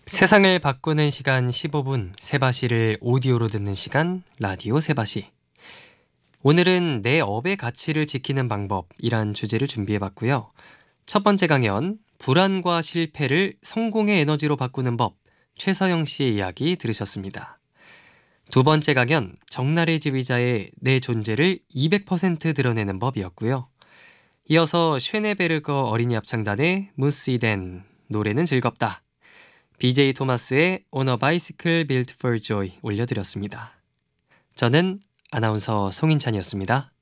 세상을 바꾸는 시간 15분, 세바시를 오디오로 듣는 시간, 라디오 세바시. 오늘은 내 업의 가치를 지키는 방법이란 주제를 준비해봤고요. 첫 번째 강연, 불안과 실패를 성공의 에너지로 바꾸는 법, 최서영 씨의 이야기 들으셨습니다. 두 번째 강연, 정나래 지휘자의 내 존재를 200% 드러내는 법이었고요. 이어서 쉐네베르거 어린이 합창단의 무시덴, 노래는 즐겁다. BJ 토마스의 On a Bicycle Built for Joy 올려드렸습니다. 저는 아나운서 송인찬이었습니다.